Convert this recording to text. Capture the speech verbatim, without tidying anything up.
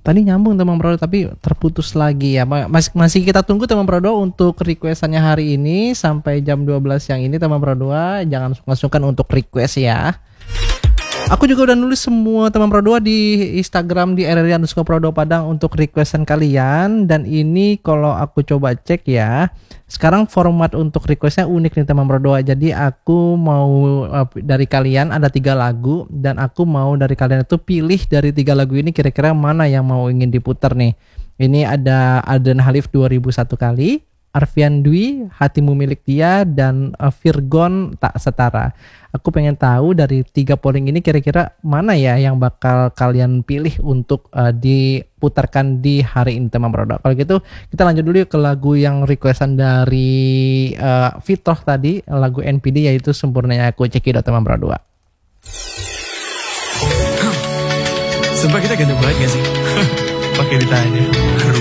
Tadi nyambung teman Pro dua tapi terputus lagi ya. Masih masih kita tunggu teman Pro dua untuk requestannya hari ini sampai jam dua belas yang ini teman Pro dua. Jangan sungkan-sungkan untuk request ya. Aku juga udah nulis semua teman Pro dua di Instagram di r r i underscore pro dua Padang untuk requestan kalian. Dan ini kalau aku coba cek ya, sekarang format untuk requestnya unik nih teman Pro dua. Jadi aku mau uh, dari kalian ada tiga lagu dan aku mau dari kalian itu pilih dari tiga lagu ini kira-kira mana yang mau ingin diputar nih. Ini ada Aden Halif dua ribu satu kali, Arfian Dwi Hatimu Milik Dia, dan uh, Virgon Tak Setara. Aku pengen tahu dari tiga polling ini kira-kira mana ya yang bakal kalian pilih untuk uh, diputarkan di hari ini teman Pro dua. Kalau gitu kita lanjut dulu ke lagu yang requestan dari uh, Fitroh tadi, lagu N P D yaitu Sempurnanya Aku. Cekidot teman Pro dua. Sumpah kita ganteng banget gak sih? Pakai ditanya.